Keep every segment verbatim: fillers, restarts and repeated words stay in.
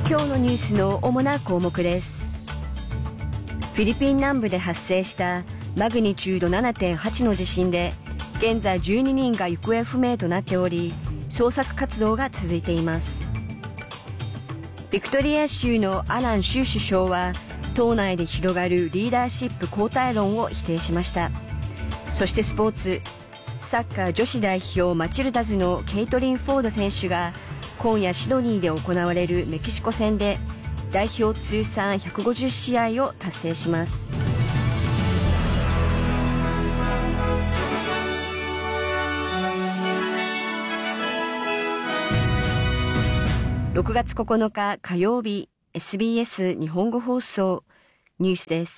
今日のニュースの主な項目です。フィリピン南部で発生したマグニチュード ななてんはち の地震で現在じゅうににんが行方不明となっており、捜索活動が続いています。ビクトリア州のアラン州首相は党内で広がるリーダーシップ交代論を否定しました。そしてスポーツ、サッカー女子代表マチルダズのケイトリン・フォード選手が今夜シドニーで行われるメキシコ戦で代表通算ひゃくごじゅうしあいを達成します。ろくがつここのか火曜日、 エスビーエス 日本語放送ニュースです。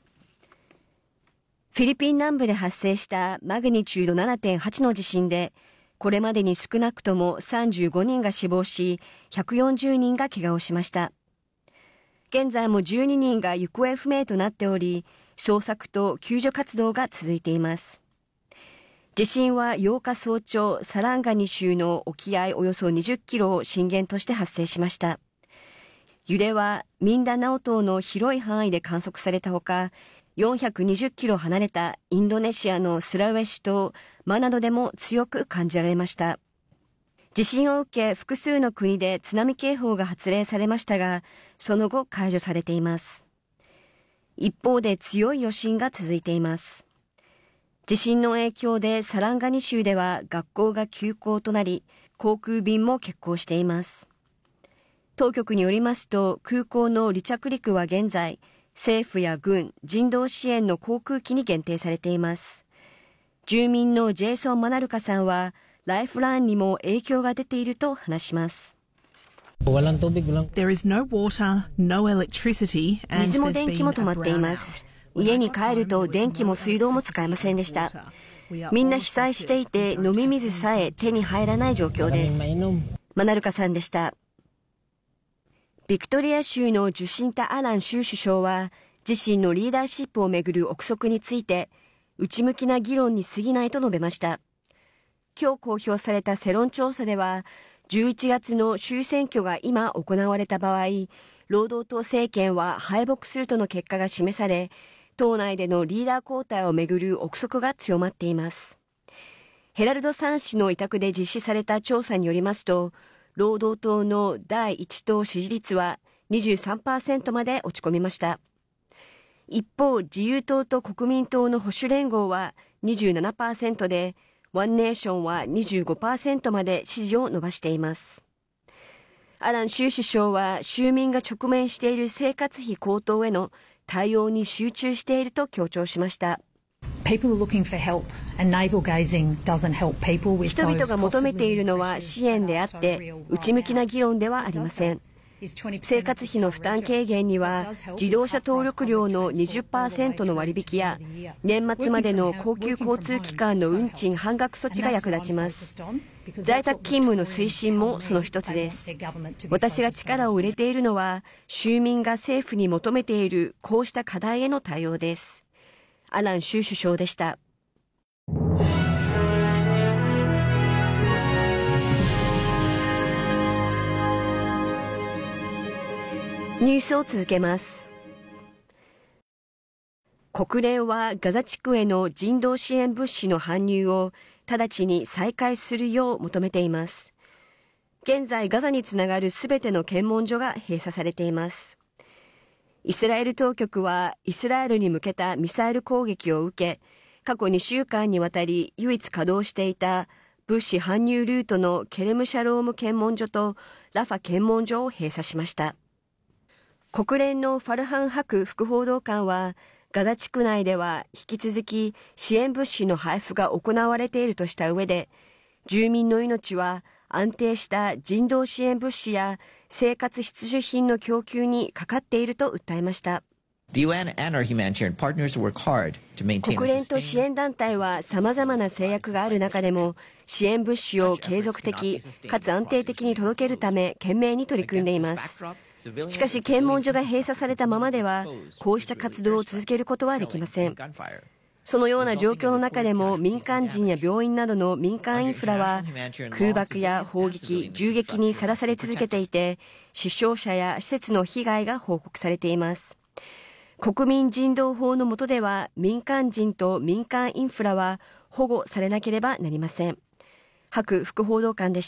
フィリピン南部で発生したマグニチュード ななてんはち の地震でこれまでに少なくともさんじゅうごにんが死亡し、ひゃくよんじゅうにんが怪我をしました。現在もじゅうににんが行方不明となっており、捜索と救助活動が続いています。地震はようか早朝、サランガニ州の沖合およそにじゅっキロを震源として発生しました。揺れはミンダナオ島の広い範囲で観測されたほか、よんひゃくにじゅっキロ離れたインドネシアのスラウェシ島マナドでも強く感じられました。地震を受け複数の国で津波警報が発令されましたが、その後解除されています。一方で強い余震が続いています。地震の影響でサランガニ州では学校が休校となり、航空便も欠航しています。当局によりますと、空港の離着陸は現在、政府や軍、人道支援の航空機に限定されています。住民のジェイソン・マナルカさんは、ライフラインにも影響が出ていると話します。 There is no water, no electricity, and 水も電気も止まっています。家に帰ると電気も水道も使えませんでした。みんな被災していて飲み水さえ手に入らない状況です。マナルカさんでした。ビクトリア州のジュシンタ・アラン州首相は自身のリーダーシップをめぐる憶測について内向きな議論に過ぎないと述べました。今日公表された世論調査ではじゅういちがつの州選挙が今行われた場合、労働党政権は敗北するとの結果が示され、党内でのリーダー交代をめぐる憶測が強まっています。ヘラルドさん紙の委託で実施された調査によりますと、労働党のだいいち党支持率は にじゅうさんパーセント まで落ち込みました。一方、自由党と国民党の保守連合は にじゅうななパーセント で、ワンネーションは にじゅうごパーセント まで支持を伸ばしています。アラン州首相は州民が直面している生活費高騰への対応に集中していると強調しました。 人々 が求めているのは支援であって内向きな議論ではありません。生活費の負担軽減には自動車登録料の にじゅっパーセント の割引や年末までの公共交通機関の運賃半額措置が役立ちます。在宅勤務の推進もその一つです。私が力を入れているのは州民が政府に求めているこうした課題への対応です。アラン州首相でした。ニュースを続けます。国連はガザ地区への人道支援物資の搬入を直ちに再開するよう求めています。現在ガザにつながるすべての検問所が閉鎖されています。イスラエル当局はイスラエルに向けたミサイル攻撃を受け、過去にしゅうかんにわたり唯一稼働していた物資搬入ルートのケレムシャローム検問所とラファ検問所を閉鎖しました。国連のファルハン・ハク副報道官は、ガザ地区内では引き続き支援物資の配布が行われているとした上で、住民の命は安定した人道支援物資や生活必需品の供給にかかっていると訴えました。国連と支援団体は様々な制約がある中でも、支援物資を継続的かつ安定的に届けるため懸命に取り組んでいます。しかし検問所が閉鎖されたままではこうした活動を続けることはできません。 そのような状況の中でも民間人や病院などの民間インフラは空爆や砲撃、銃撃にさらされ続けていて、死傷者や施設の被害が報告されています。国民人道法の下では民間人と民間インフラは保護されなければなりません。白副報道官でした。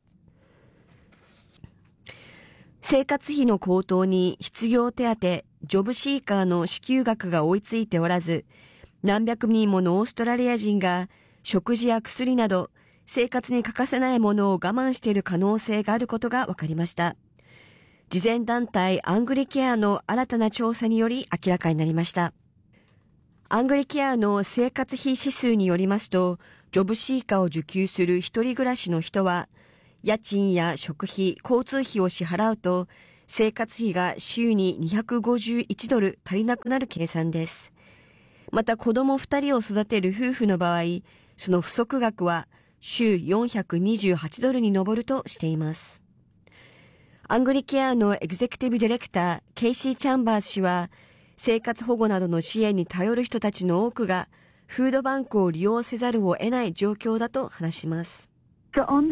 生活費の高騰に失業手当、ジョブシーカーの支給額が追いついておらず、何百人ものオーストラリア人が食事や薬など生活に欠かせないものを我慢している可能性があることが分かりました。慈善団体アングリケアの新たな調査により明らかになりました。アングリケアの生活費指数によりますと、ジョブシーカーを受給する一人暮らしの人は、家賃や食費、交通費を支払うと、生活費が週ににひゃくごじゅういちドル足りなくなる計算です。また子供ふたりを育てる夫婦の場合、その不足額は週よんひゃくにじゅうはちドルに上るとしています。アングリケアのエグゼクティブディレクター、ケイシー・チャンバーズ氏は、生活保護などの支援に頼る人たちの多くが、フードバンクを利用せざるを得ない状況だと話します。働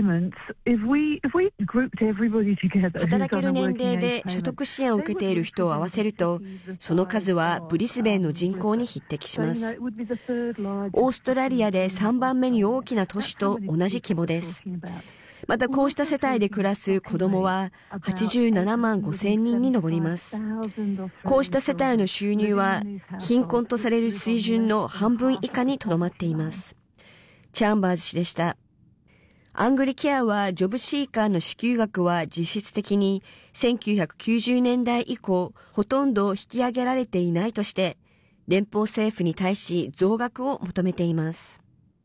ける年齢で所得支援を受けている人を合わせると、その数はブリスベンの人口に匹敵します。オーストラリアでさんばんめに大きな都市と同じ規模です。またこうした世帯で暮らす子どもははちじゅうななまんごせんにんに上ります。こうした世帯の収入は貧困とされる水準の半分以下にとどまっています。チャンバーズ氏でした。アングリケアはジョブシーカーの支給額は実質的にせんきゅうひゃくきゅうじゅうねんだい以降ほとんど引き上げられていないとして連邦政府に対し増額を求めています。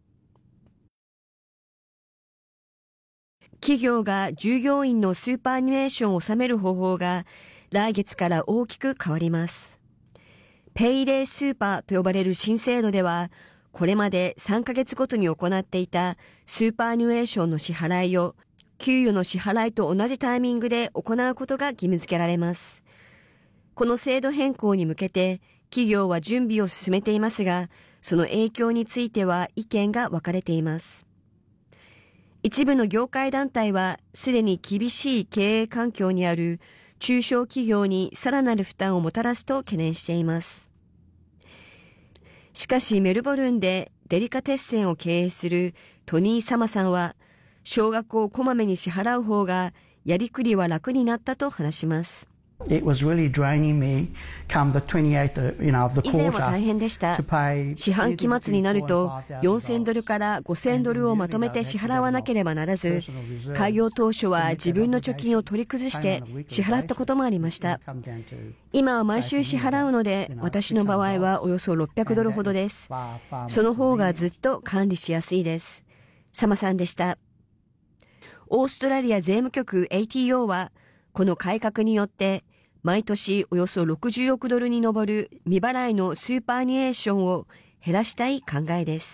企業が従業員のスーパーアニメーションを収める方法が来月から大きく変わります。ペイデイスーパーと呼ばれる新制度ではこれまでさんかげつごとに行っていたスーパーアニメーションの支払いを給与の支払いと同じタイミングで行うことが義務付けられます。この制度変更に向けて企業は準備を進めていますが、その影響については意見が分かれています。一部の業界団体はすでに厳しい経営環境にある中小企業にさらなる負担をもたらすと懸念しています。しかしメルボルンでデリカテッセンを経営するトニー・サマさんは、少額をこまめに支払う方がやりくりは楽になったと話します。 It was really draining me come the twenty-eighth, you know, of the quarter. 以前は大変でした。四半期末になるとよんせんドルからごせんドルをまとめて支払わなければならず、開業当初は自分の貯金を取り崩して支払ったこともありました。今は毎週支払うので、私の場合はおよそろっぴゃくドルほどです。その方がずっと管理しやすいです。サマさんでした。オーストラリア税務局 エーティーオー は、この改革によって毎年およそろくじゅうおくドルに上る未払いのスーパーアニメーションを減らしたい考えです。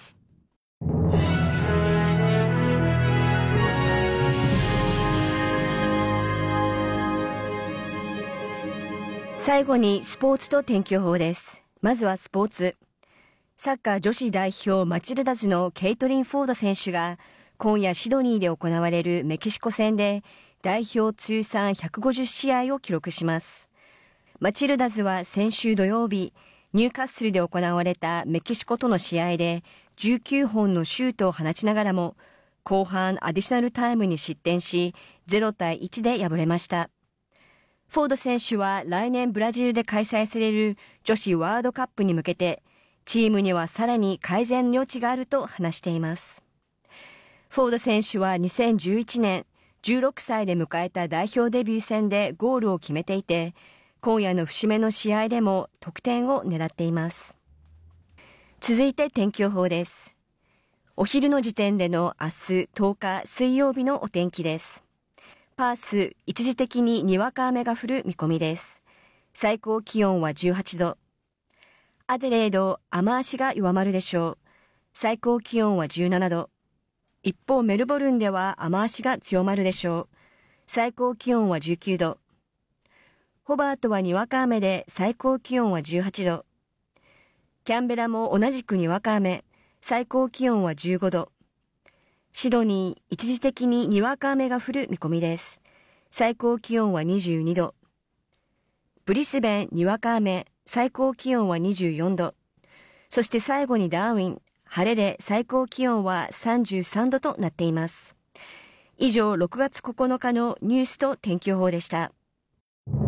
最後にスポーツと天気予報です。まずはスポーツ。サッカー女子代表マチルダズのケイトリン・フォード選手が今夜シドニーで行われるメキシコ戦で代表通算ひゃくごじゅうしあいを記録します。マチルダズは先週土曜日、ニューカッスルで行われたメキシコとの試合でじゅうきゅうほんのシュートを放ちながらも、後半アディショナルタイムに失点し、ゼロたいいちで敗れました。フォード選手は来年ブラジルで開催される女子ワールドカップに向けて、チームにはさらに改善の余地があると話しています。フォード選手はにせんじゅういちねん、じゅうろくさいで迎えた代表デビュー戦でゴールを決めていて、今夜の節目の試合でも得点を狙っています。続いて天気予報です。お昼の時点での明日とおか水曜日のお天気です。パース、一時的ににわか雨が降る見込みです。最高気温はじゅうはちど。アデレード、雨足が弱まるでしょう。最高気温はじゅうななど。一方メルボルンでは雨足が強まるでしょう。最高気温はじゅうきゅうど。ホバートはにわか雨で最高気温はじゅうはちど。 キャンベラも同じくにわか雨、最高気温はじゅうごど。シドニー、一時的ににわか雨が降る見込みです。最高気温はにじゅうにど。ブリスベン、にわか雨、最高気温はにじゅうよんど。そして最後にダーウィン、晴れで最高気温はさんじゅうさんどとなっています。以上、ろくがつここのかのニュースと天気予報でした。